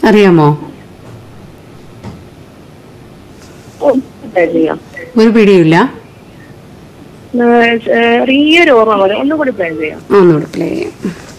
അറിയാമോ? ഒരു പിടിയില്ല. ചെറിയൊരു ഓർമ്മ പോലെ ഒന്നുകൂടി പ്ലേ ചെയ്യാം. ഒന്നുകൂടി പ്ലേ ചെയ്യാം.